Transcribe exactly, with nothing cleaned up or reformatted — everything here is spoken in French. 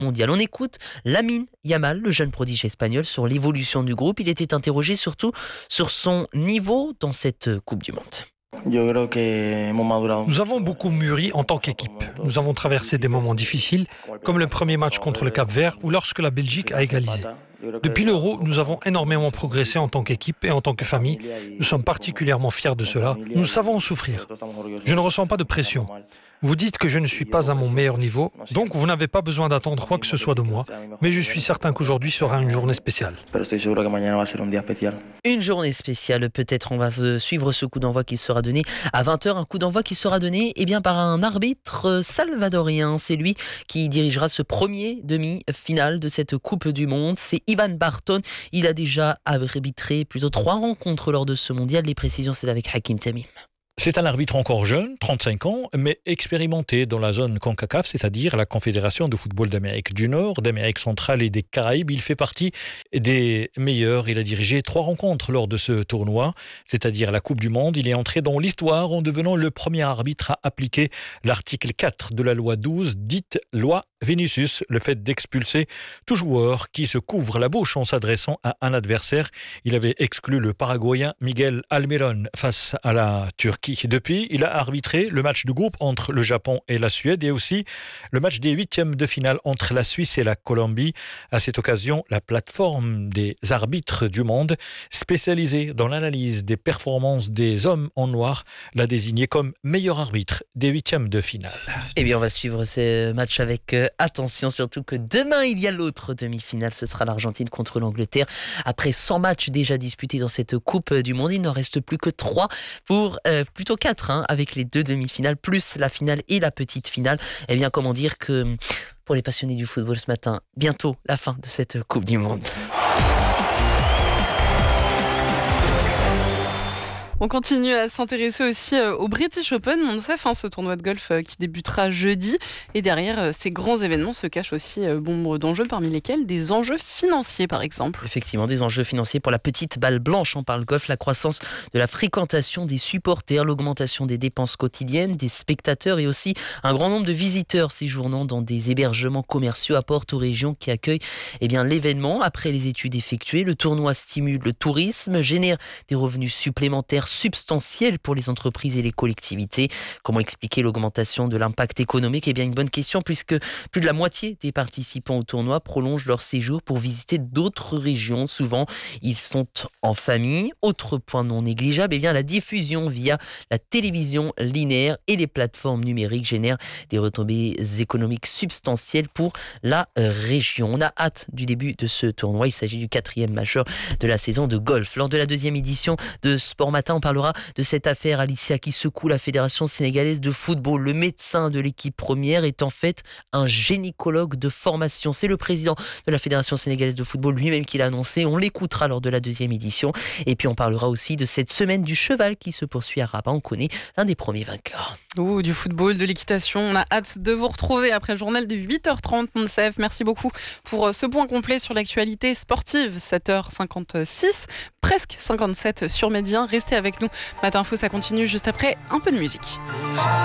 mondial. On écoute Lamine Yamal, le jeune prodige espagnol, sur l'évolution du groupe. Il était interrogé surtout sur son niveau dans cette Coupe du Monde. Nous avons beaucoup mûri en tant qu'équipe. Nous avons traversé des moments difficiles, comme le premier match contre le Cap-Vert ou lorsque la Belgique a égalisé. Depuis l'Euro, nous avons énormément progressé en tant qu'équipe et en tant que famille. Nous sommes particulièrement fiers de cela. Nous savons souffrir. Je ne ressens pas de pression. Vous dites que je ne suis pas à mon meilleur niveau, donc vous n'avez pas besoin d'attendre quoi que ce soit de moi. Mais je suis certain qu'aujourd'hui sera une journée spéciale. Une journée spéciale, peut-être on va suivre ce coup d'envoi qui sera donné à vingt heures. Un coup d'envoi qui sera donné eh bien, par un arbitre salvadorien. C'est lui qui dirigera ce premier demi-finale de cette Coupe du Monde. C'est Ivan Barton. Il a déjà arbitré plutôt trois rencontres lors de ce mondial. Les précisions, c'est avec Hakim Tamim. C'est un arbitre encore jeune, trente-cinq ans, mais expérimenté dans la zone CONCACAF, c'est-à-dire la Confédération de football d'Amérique du Nord, d'Amérique centrale et des Caraïbes. Il fait partie des meilleurs. Il a dirigé trois rencontres lors de ce tournoi, c'est-à-dire la Coupe du Monde. Il est entré dans l'histoire en devenant le premier arbitre à appliquer l'article quatre de la loi douze, dite loi Vinicius, le fait d'expulser tout joueur qui se couvre la bouche en s'adressant à un adversaire. Il avait exclu le Paraguayen Miguel Almirón face à la Turquie. Depuis, il a arbitré le match de groupe entre le Japon et la Suède et aussi le match des huitièmes de finale entre la Suisse et la Colombie. À cette occasion, la plateforme des arbitres du monde, spécialisée dans l'analyse des performances des hommes en noir, l'a désigné comme meilleur arbitre des huitièmes de finale. Eh bien, on va suivre ce match avec euh, attention, surtout que demain, il y a l'autre demi-finale. Ce sera l'Argentine contre l'Angleterre. Après cent matchs déjà disputés dans cette Coupe du Monde, il n'en reste plus que trois pour... Euh, plutôt quatre, hein, avec les deux demi-finales, plus la finale et la petite finale. Eh bien, comment dire que pour les passionnés du football ce matin, bientôt la fin de cette Coupe du Monde. On continue à s'intéresser aussi au British Open, Monsef, hein, ce tournoi de golf qui débutera jeudi. Et derrière ces grands événements se cachent aussi bon nombre d'enjeux, parmi lesquels des enjeux financiers, par exemple. Effectivement, des enjeux financiers pour la petite balle blanche. On parle golf, la croissance de la fréquentation des supporters, l'augmentation des dépenses quotidiennes, des spectateurs et aussi un grand nombre de visiteurs séjournant dans des hébergements commerciaux apportent aux régions qui accueillent eh bien, l'événement. Après les études effectuées, le tournoi stimule le tourisme, génère des revenus supplémentaires substantielle pour les entreprises et les collectivités. Comment expliquer l'augmentation de l'impact économique ? Eh bien, une bonne question, puisque plus de la moitié des participants au tournoi prolongent leur séjour pour visiter d'autres régions. Souvent, ils sont en famille. Autre point non négligeable, eh bien, la diffusion via la télévision linéaire et les plateformes numériques génèrent des retombées économiques substantielles pour la région. On a hâte du début de ce tournoi. Il s'agit du quatrième majeur de la saison de golf. Lors de la deuxième édition de Sport Matin, on parlera de cette affaire, Alicia, qui secoue la Fédération sénégalaise de football. Le médecin de l'équipe première est en fait un gynécologue de formation. C'est le président de la Fédération sénégalaise de football lui-même qui l'a annoncé. On l'écoutera lors de la deuxième édition. Et puis on parlera aussi de cette semaine du cheval qui se poursuit à Rabat. On connaît l'un des premiers vainqueurs. Oh, du football, de l'équitation. On a hâte de vous retrouver après le journal de huit heures trente. Monsef, merci beaucoup pour ce point complet sur l'actualité sportive. sept heures cinquante-six, presque cinquante-sept sur Média. Restez avec nous. Matin Info, ça continue juste après un peu de musique.